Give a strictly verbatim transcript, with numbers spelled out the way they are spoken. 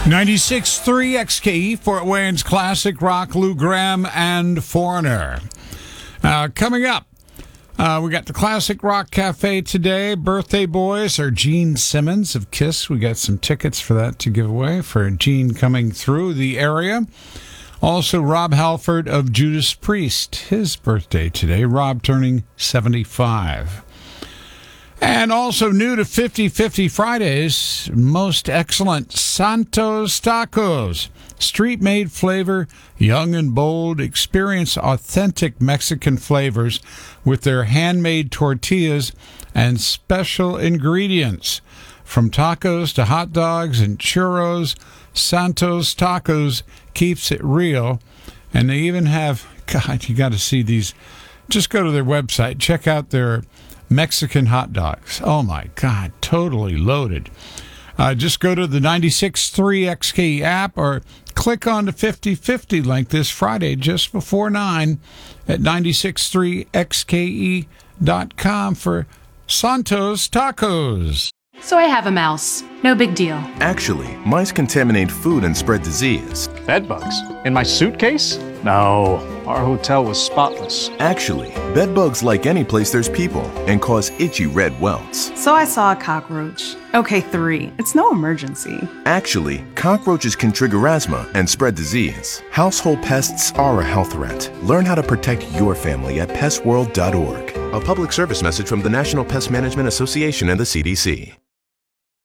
ninety-six point three X K E, Fort Wayne's Classic Rock, Lou Gramm and Foreigner. Uh, coming up, uh, we got the Classic Rock Cafe today. Birthday boys are Gene Simmons of KISS. We got some tickets for that to give away for Gene coming through the area. Also, Rob Halford of Judas Priest, his birthday today. Rob turning seventy-five. And also new to fifty fifty Fridays, most excellent Santos Tacos. Street-made flavor, young and bold. Experience authentic Mexican flavors with their handmade tortillas and special ingredients. From tacos to hot dogs and churros, Santos Tacos keeps it real. And they even have, God, you got to see these. Just go to their website. Check out their Mexican hot dogs. Oh, my God, totally loaded. Uh, just go to the ninety-six point three X K E app or click on the fifty fifty link this Friday just before nine at ninety-six point three X K E dot com for Santos Tacos. So I have a mouse. No big deal. Actually, mice contaminate food and spread disease. Bed bugs? In my suitcase? No, our hotel was spotless. Actually, bed bugs like any place there's people and cause itchy red welts. So I saw a cockroach. Okay, three. It's no emergency. Actually, cockroaches can trigger asthma and spread disease. Household pests are a health threat. Learn how to protect your family at pest world dot org. A public service message from the National Pest Management Association and the C D C.